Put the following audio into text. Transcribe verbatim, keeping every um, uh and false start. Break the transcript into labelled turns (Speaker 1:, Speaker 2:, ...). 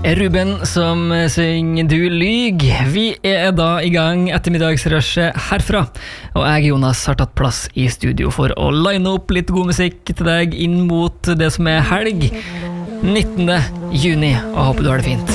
Speaker 1: Ruben som synger Du lyg. Vi er da i gang ettermiddagsrushet herfra, og jeg, Jonas, har tatt plass i studio for å line opp litt god musikk til deg inn mot det som er helg nittende juni, og håper du har det fint.